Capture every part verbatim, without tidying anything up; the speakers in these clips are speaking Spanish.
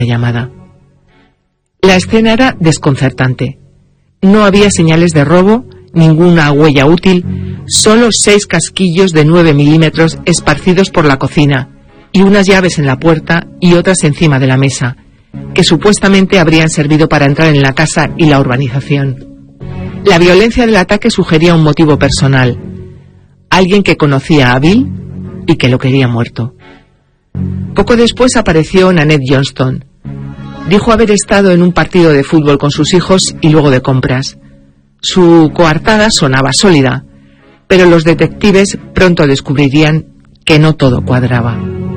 llamada. La escena era desconcertante. No había señales de robo, ninguna huella útil, solo seis casquillos de nueve milímetros esparcidos por la cocina y unas llaves en la puerta y otras encima de la mesa, que supuestamente habrían servido para entrar en la casa y la urbanización. La violencia del ataque sugería un motivo personal, alguien que conocía a Bill y que lo quería muerto. Poco después apareció Nanette Johnston. Dijo haber estado en un partido de fútbol con sus hijos y luego de compras. Su coartada sonaba sólida, pero los detectives pronto descubrirían que no todo cuadraba.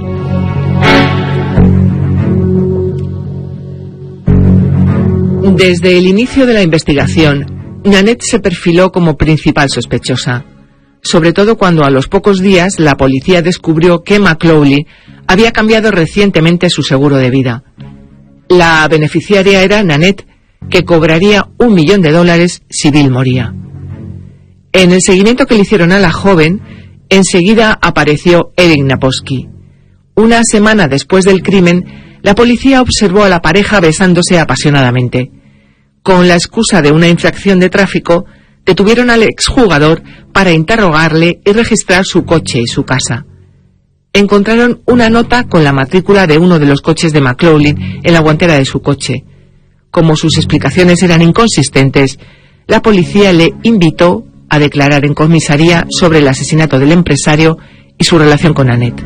Desde el inicio de la investigación, Nanette se perfiló como principal sospechosa, sobre todo cuando a los pocos días la policía descubrió que McLaughlin había cambiado recientemente su seguro de vida. La beneficiaria era Nanette, que cobraría un millón de dólares si Bill moría. En el seguimiento que le hicieron a la joven, enseguida apareció Eric Naposki. Una semana después del crimen, la policía observó a la pareja besándose apasionadamente. Con la excusa de una infracción de tráfico, detuvieron al exjugador para interrogarle y registrar su coche y su casa. Encontraron una nota con la matrícula de uno de los coches de McLaughlin en la guantera de su coche. Como sus explicaciones eran inconsistentes, la policía le invitó a declarar en comisaría sobre el asesinato del empresario y su relación con Nanette.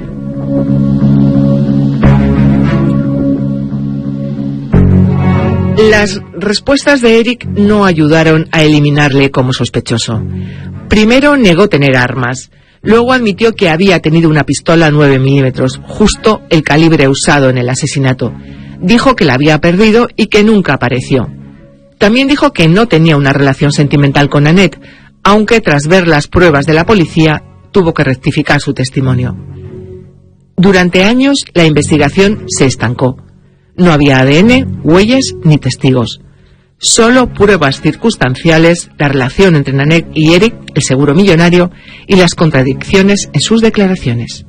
Las respuestas de Eric no ayudaron a eliminarle como sospechoso. Primero negó tener armas. Luego admitió que había tenido una pistola nueve milímetros, justo el calibre usado en el asesinato. Dijo que la había perdido y que nunca apareció. También dijo que no tenía una relación sentimental con Nanette, aunque tras ver las pruebas de la policía tuvo que rectificar su testimonio. Durante años la investigación se estancó. No había A D N, huellas ni testigos. Solo pruebas circunstanciales, la relación entre Nanette y Eric, el seguro millonario, y las contradicciones en sus declaraciones.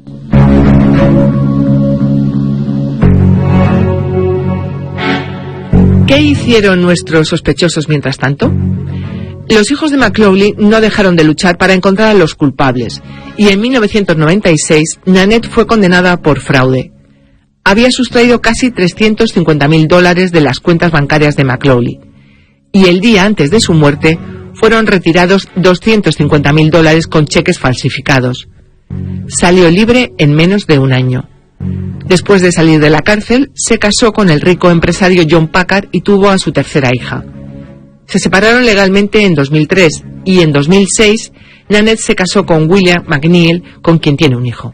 ¿Qué hicieron nuestros sospechosos mientras tanto? Los hijos de McLaughlin no dejaron de luchar para encontrar a los culpables, y en mil novecientos noventa y seis Nanette fue condenada por fraude. Había sustraído casi trescientos cincuenta mil dólares de las cuentas bancarias de McLaughlin, y el día antes de su muerte fueron retirados doscientos cincuenta mil dólares con cheques falsificados. Salió libre en menos de un año. Después de salir de la cárcel, se casó con el rico empresario John Packard y tuvo a su tercera hija. Se separaron legalmente en dos mil tres y en dos mil seis Nanette se casó con William McNeil, con quien tiene un hijo.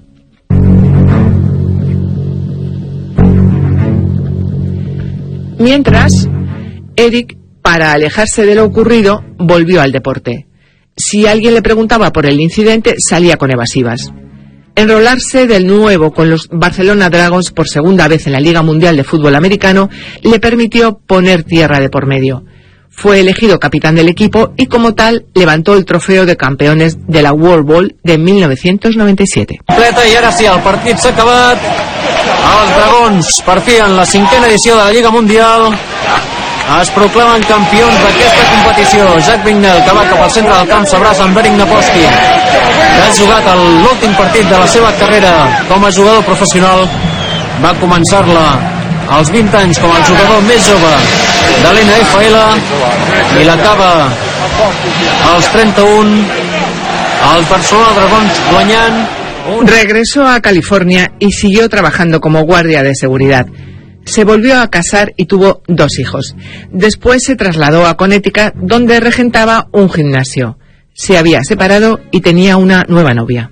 Mientras, Eric, para alejarse de lo ocurrido, volvió al deporte. Si alguien le preguntaba por el incidente, salía con evasivas. Enrolarse de nuevo con los Barcelona Dragons por segunda vez en la Liga Mundial de Fútbol Americano le permitió poner tierra de por medio. Fue elegido capitán del equipo y como tal levantó el trofeo de campeones de la World Bowl de mil novecientos noventa y siete. I ara sí, el partit s'ha acabat. Els Dragons, per fi en la cinquena edició de la Lliga Mundial, es proclamen campions d'aquesta competició. Jack Bignell, que va cap al centre del camp, s'abraça amb Eric Naposki, que ha jugat l'últim partit de la seva carrera com a jugador professional. Va començar-la als vint anys com el jugador més jove de l'N F L i l'acaba als trenta-un. Els Barcelona Dragons guanyant. Regresó a California y siguió trabajando como guardia de seguridad. Se volvió a casar y tuvo dos hijos. Después se trasladó a Connecticut, donde regentaba un gimnasio. Se había separado y tenía una nueva novia.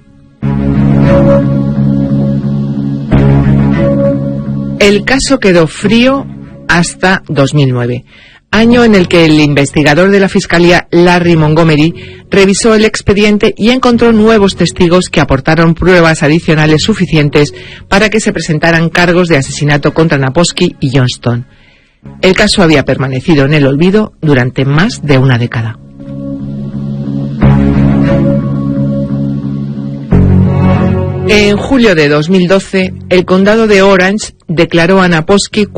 El caso quedó frío hasta dos mil nueve, año en el que el investigador de la Fiscalía, Larry Montgomery, revisó el expediente y encontró nuevos testigos que aportaron pruebas adicionales suficientes para que se presentaran cargos de asesinato contra Naposki y Johnston. El caso había permanecido en el olvido durante más de una década. En julio de dos mil doce, el condado de Orange declaró a Naposki